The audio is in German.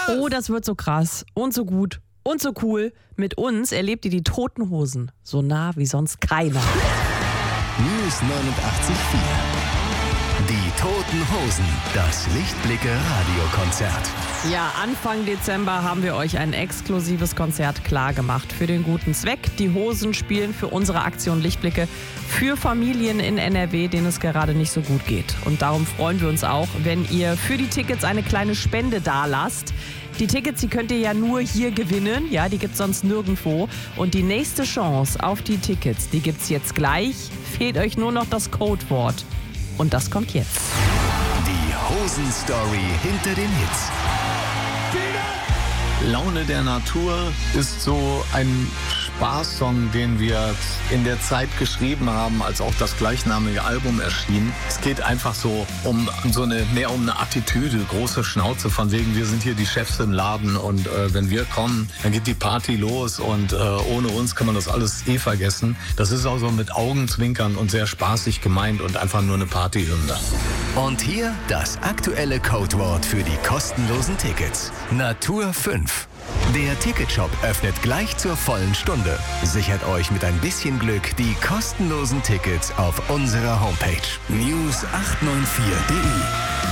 Oh, das wird so krass und so gut und so cool. Mit uns erlebt ihr die Toten Hosen so nah wie sonst keiner. News 89.4. Die Toten Hosen, das Lichtblicke-Radiokonzert. Ja, Anfang Dezember haben wir euch ein exklusives Konzert klargemacht für den guten Zweck. Die Hosen spielen für unsere Aktion Lichtblicke für Familien in NRW, denen es gerade nicht so gut geht. Und darum freuen wir uns auch, wenn ihr für die Tickets eine kleine Spende dalasst. Die Tickets, die könnt ihr ja nur hier gewinnen, ja, die gibt's sonst nirgendwo. Und die nächste Chance auf die Tickets, die gibt's jetzt gleich. Fehlt euch nur noch das Codewort. Und das kommt jetzt. Die Hosen-Story hinter den Hits. Laune der Natur ist so ein Spaßsong, den wir in der Zeit geschrieben haben, als auch das gleichnamige Album erschien. Es geht einfach so um mehr um eine Attitüde, große Schnauze, von wegen, wir sind hier die Chefs im Laden und wenn wir kommen, dann geht die Party los und ohne uns kann man das alles vergessen. Das ist auch so mit Augenzwinkern und sehr spaßig gemeint und einfach nur eine Partyhymne. Und hier das aktuelle Codewort für die kostenlosen Tickets. Natur 5. Der Ticketshop öffnet gleich zur vollen Stunde. Sichert euch mit ein bisschen Glück die kostenlosen Tickets auf unserer Homepage news894.de.